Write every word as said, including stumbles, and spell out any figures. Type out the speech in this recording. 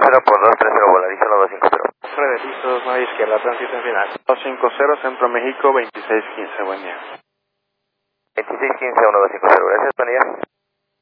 cero por dos tres cero, Volaris uno dos cinco cero. Fred, listo, dos nueve izquierda, tránsito en final. dos cinco cero, Centro México, veintiséis quince, buen día. veintiséis quince, uno dos cinco cero, gracias, buen día.